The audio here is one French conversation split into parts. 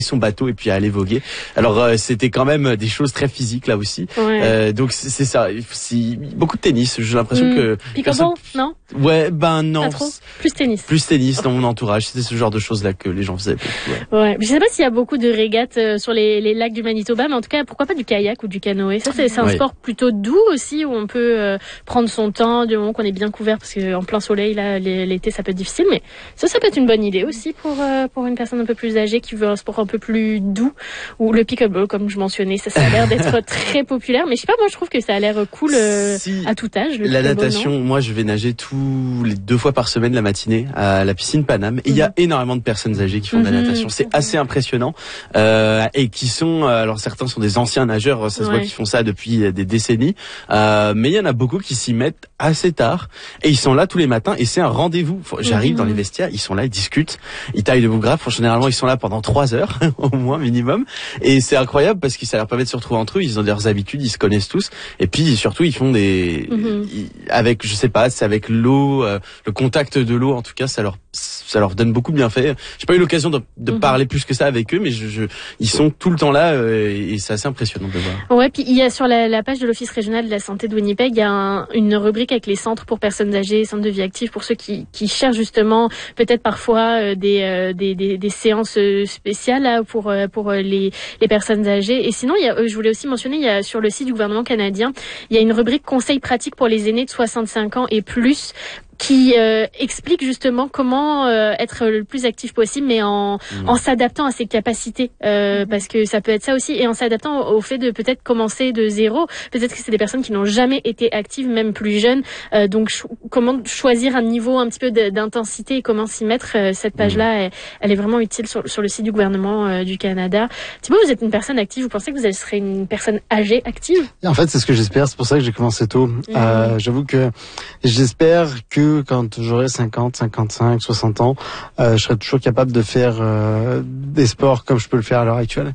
son bateau et puis à aller voguer. Alors c'était quand même des choses très physiques là aussi. Ouais. Donc c'est ça. Beaucoup de tennis. J'ai l'impression que pickleball, non? Ouais, non. Pas trop. Plus tennis. Plus tennis dans mon entourage. C'était ce genre de choses là que les gens faisaient. Ouais. Je sais pas s'il y a beaucoup de régates sur les lacs du Manitoba, mais en tout cas, pourquoi pas du kayak ou du canoë. Ça, c'est un sport plutôt doux aussi où on peut prendre son temps du moment qu'on est bien couvert parce que en plein soleil là, l'été ça peut être difficile, mais ça peut être une bonne idée aussi pour une personne un peu plus âgée qui veut un sport un peu plus doux, ou le pickleball comme je mentionnais, ça a l'air d'être très populaire, mais je sais pas, moi je trouve que ça a l'air cool à tout âge. La natation, moi je vais nager tous les 2 fois par semaine la matinée à la piscine Paname, et il y a énormément de personnes âgées qui font de la natation, c'est assez impressionnant, et qui sont, alors certains sont des anciens nageurs, ça se voit qu'ils font ça depuis des décennies, mais il y en a beaucoup qui s'y mettent assez tard, et ils sont là tous les matins, et c'est un rendez-vous. J'arrive dans les vestiaires, ils sont là, ils discutent, ils taillent debout grave, généralement ils sont là pendant 3 heures au moins minimum, et c'est incroyable parce que ça leur permet de se retrouver entre eux, ils ont leurs habitudes, ils se connaissent tous, et puis surtout ils font avec, je sais pas, c'est avec l'eau, le contact de l'eau en tout cas, ça leur donne beaucoup de bienfaits. J'ai pas eu l'occasion de parler plus que ça avec eux, mais ils sont tout le temps là, et c'est assez impressionnant de voir. Ouais, puis il y a sur la page de l'Office régional de la santé de Winnipeg, il y a une rubrique avec les centres pour personnes âgées, centres de vie active, pour ceux qui cherchent justement peut-être parfois des séances spéciales là, pour les personnes âgées. Et sinon, je voulais aussi mentionner, il y a sur le site du gouvernement canadien, il y a une rubrique conseils pratiques pour les aînés de 65 ans et plus, qui explique justement comment être le plus actif possible, mais en s'adaptant à ses capacités, parce que ça peut être ça aussi, et en s'adaptant au fait de peut-être commencer de zéro. Peut-être que c'est des personnes qui n'ont jamais été actives, même plus jeunes, donc comment choisir un niveau un petit peu d'intensité et comment s'y mettre. Cette page-là, elle est vraiment utile sur le site du gouvernement du Canada. Thibaut, vous êtes une personne active, vous pensez que vous serez une personne âgée active? En fait, c'est ce que j'espère, c'est pour ça que j'ai commencé tôt. J'avoue que j'espère que quand j'aurai 50, 55, 60 ans, je serai toujours capable de faire des sports comme je peux le faire à l'heure actuelle.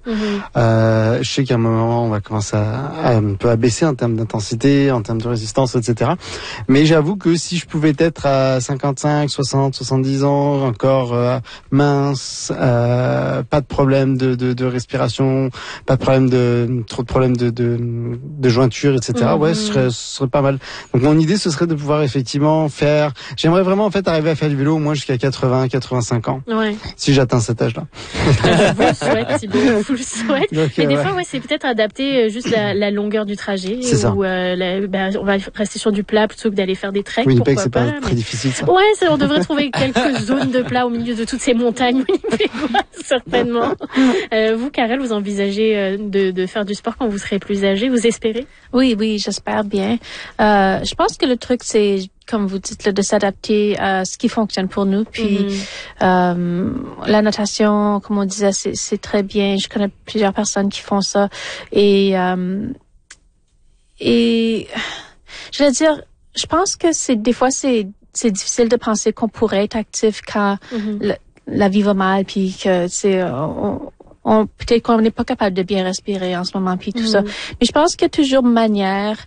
Je sais qu'à un moment, on va commencer à un peu à baisser en termes d'intensité, en termes de résistance, etc. Mais j'avoue que si je pouvais être à 55, 60, 70 ans, encore mince, pas de problème de respiration, pas de problème trop de problèmes de jointure, etc. Ce serait pas mal. Donc mon idée, ce serait de pouvoir effectivement j'aimerais vraiment en fait arriver à faire du vélo au moins jusqu'à 80, 85 ans. Ouais. Si j'atteins cet âge-là. Je vous le souhaite, Thibaut, je vous le souhaite. Donc, mais des fois, c'est peut-être adapter juste la longueur du trajet. C'est ça. On va rester sur du plat plutôt que d'aller faire des treks. Winnipeg, c'est pas très difficile, ça. Ouais, on devrait trouver quelques zones de plat au milieu de toutes ces montagnes winipégoises, certainement. Vous, Karel, vous envisagez de faire du sport quand vous serez plus âgé, vous espérez? Oui, j'espère bien. Je pense que le truc, c'est, comme vous dites, de s'adapter à ce qui fonctionne pour nous. Puis la natation, comme on disait, c'est très bien. Je connais plusieurs personnes qui font ça. Et je veux dire, je pense que des fois c'est difficile de penser qu'on pourrait être actif quand la vie va mal, puis que peut-être qu'on n'est pas capable de bien respirer en ce moment, puis tout ça. Mais je pense qu'il y a toujours manière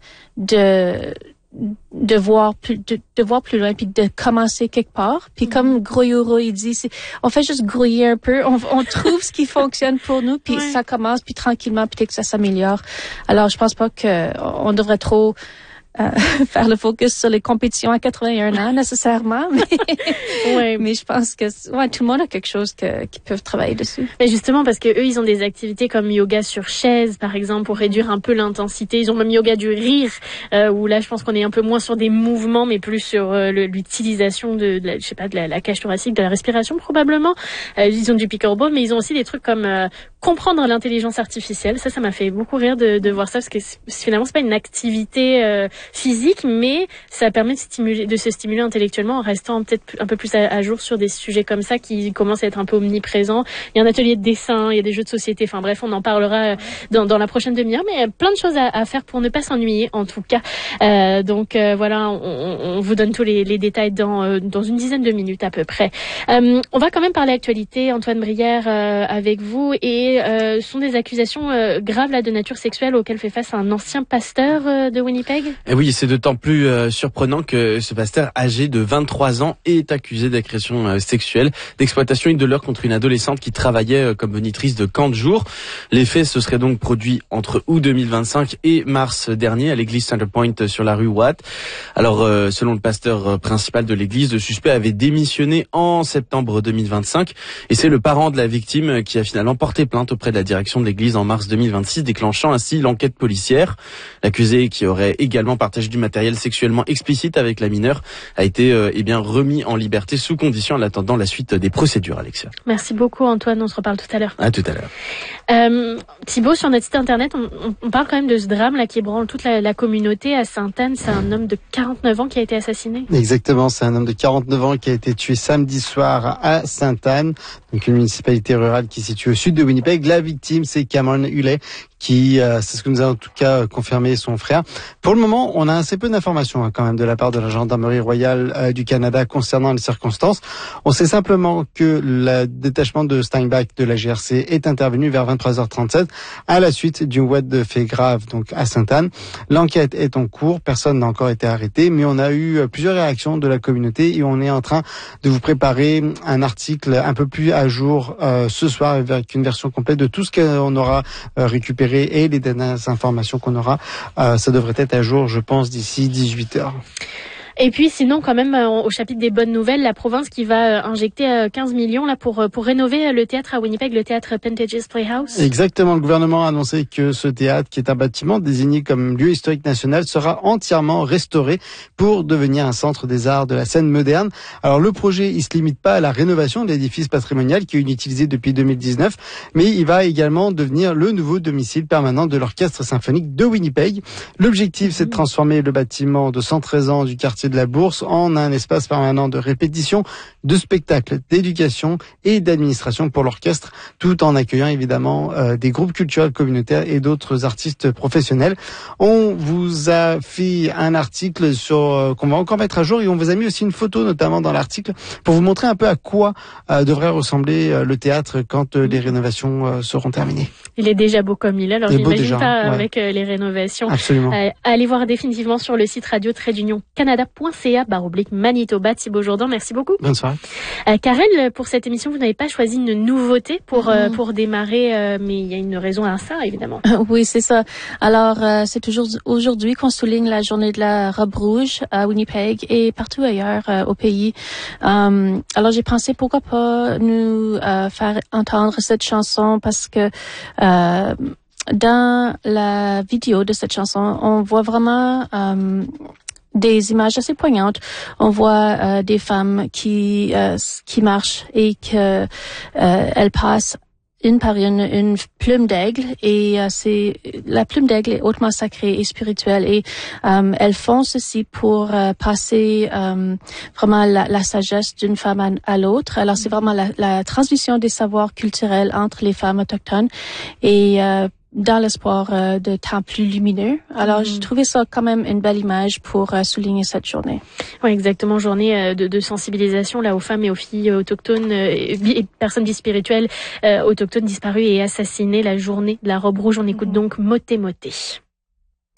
de voir plus loin, puis de commencer quelque part. Puis comme Groyuro, il dit, on fait juste grouiller un peu, on trouve ce qui fonctionne pour nous, puis ça commence, puis tranquillement, peut-être que ça s'améliore. Alors, je pense pas on devrait trop faire le focus sur les compétitions à 81 ans nécessairement, mais je pense que tout le monde a quelque chose qu'ils peuvent travailler dessus. Mais justement, parce que eux, ils ont des activités comme yoga sur chaise, par exemple, pour réduire un peu l'intensité. Ils ont même yoga du rire, où là, je pense qu'on est un peu moins sur des mouvements, mais plus sur l'utilisation de la cage thoracique, de la respiration probablement. Ils ont du pickleball, mais ils ont aussi des trucs comme comprendre l'intelligence artificielle. Ça m'a fait beaucoup rire de voir ça, parce que finalement, c'est pas une activité physique, mais ça permet de se stimuler intellectuellement en restant peut-être un peu plus à jour sur des sujets comme ça qui commencent à être un peu omniprésents. Il y a un atelier de dessin, il y a des jeux de société, enfin bref, on en parlera dans la prochaine demi-heure, mais plein de choses à faire pour ne pas s'ennuyer en tout cas. Donc voilà, on vous donne tous les détails dans une dizaine de minutes à peu près. On va quand même parler actualité, Antoine Brière, avec vous, et sont des accusations graves là de nature sexuelle auxquelles fait face un ancien pasteur de Winnipeg. Et oui, c'est d'autant plus surprenant que ce pasteur âgé de 23 ans est accusé d'agression sexuelle, d'exploitation et de leurre contre une adolescente qui travaillait comme monitrice de camp de jour. Les faits se seraient donc produits entre août 2025 et mars dernier à l'église Centerpoint sur la rue Watt. Alors, selon le pasteur principal de l'église, le suspect avait démissionné en septembre 2025 et c'est le parent de la victime qui a finalement porté plainte auprès de la direction de l'église en mars 2026, déclenchant ainsi l'enquête policière. L'accusé, qui aurait également partagé du matériel sexuellement explicite avec la mineure, a été remis en liberté sous condition en attendant la suite des procédures, Alexia. Merci beaucoup Antoine, on se reparle tout à l'heure. À tout à l'heure. Thibaut, sur notre site internet, on parle quand même de ce drame là qui ébranle toute la communauté à Sainte-Anne. C'est un homme de 49 ans qui a été assassiné. Exactement, c'est un homme de 49 ans qui a été tué samedi soir à Sainte-Anne, donc une municipalité rurale qui se situe au sud de Winnipeg. La victime, c'est Cameron Huley, qui, c'est ce que nous a en tout cas confirmé son frère. Pour le moment, on a assez peu d'informations quand même de la part de la Gendarmerie royale du Canada concernant les circonstances. On sait simplement que le détachement de Steinbach de la GRC est intervenu vers 23h37 à la suite d'une ouate de faits graves donc à Sainte-Anne. L'enquête est en cours, personne n'a encore été arrêté, mais on a eu plusieurs réactions de la communauté et on est en train de vous préparer un article un peu plus à jour ce soir avec une version complète de tout ce qu'on aura récupéré et les dernières informations qu'on aura. Ça devrait être à jour, je pense, d'ici 18h. Et puis sinon, quand même, au chapitre des bonnes nouvelles, la province qui va injecter 15 millions là pour rénover le théâtre à Winnipeg, le théâtre Pantages Playhouse. Exactement, le gouvernement a annoncé que ce théâtre, qui est un bâtiment désigné comme lieu historique national, sera entièrement restauré pour devenir un centre des arts de la scène moderne. Alors le projet, il se limite pas à la rénovation de l'édifice patrimonial qui est inutilisé depuis 2019, mais il va également devenir le nouveau domicile permanent de l'orchestre symphonique de Winnipeg. L'objectif, c'est de transformer le bâtiment de 113 ans du quartier de la Bourse en un espace permanent de répétition, de spectacle, d'éducation et d'administration pour l'orchestre, tout en accueillant évidemment des groupes culturels communautaires et d'autres artistes professionnels. On vous a fait un article sur qu'on va encore mettre à jour et on vous a mis aussi une photo notamment dans l'article pour vous montrer un peu à quoi devrait ressembler le théâtre quand les rénovations seront terminées. Il est déjà beau comme il est, alors j'imagine pas avec les rénovations. Absolument. Allez voir définitivement sur le site radio-canada.ca/Manitoba. Thibaut Jourdan, merci beaucoup. Bonne soirée. Karel, pour cette émission, vous n'avez pas choisi une nouveauté pour démarrer, mais il y a une raison à ça, évidemment. Oui, c'est ça. Alors, c'est toujours aujourd'hui qu'on souligne la journée de la robe rouge à Winnipeg et partout ailleurs au pays. Alors, j'ai pensé pourquoi pas nous faire entendre cette chanson parce que dans la vidéo de cette chanson, on voit vraiment des images assez poignantes. On voit des femmes qui marchent et que elles passent une par une plume d'aigle et c'est la plume d'aigle est hautement sacrée et spirituelle et elles font ceci pour passer vraiment la sagesse d'une femme à l'autre. Alors c'est vraiment la transmission des savoirs culturels entre les femmes autochtones et dans l'espoir de temps plus lumineux. Alors, j'ai trouvé ça quand même une belle image pour souligner cette journée. Oui, exactement. Journée de sensibilisation là aux femmes et aux filles autochtones et personnes dites spirituelles autochtones disparues et assassinées. La journée de la robe rouge. On écoute donc Moté Moté.